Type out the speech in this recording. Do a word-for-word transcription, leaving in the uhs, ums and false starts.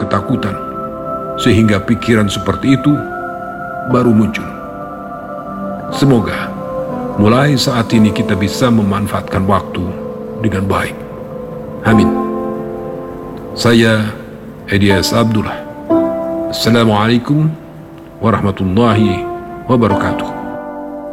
ketakutan, sehingga pikiran seperti itu baru muncul. Semoga mulai saat ini kita bisa memanfaatkan waktu dengan baik. Amin. Saya Elias Abdullah. Assalamualaikum warahmatullahi wabarakatuh.